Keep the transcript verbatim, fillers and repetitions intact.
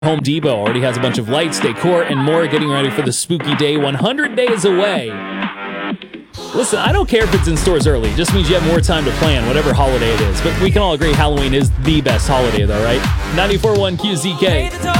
Home Depot already has a bunch of lights, decor, and more getting ready for the spooky day one hundred days away. Listen, I don't care if it's in stores early. It just means you have more time to plan, whatever holiday it is. But we can all agree Halloween is the best holiday, though, right? ninety-four point one Q Z K.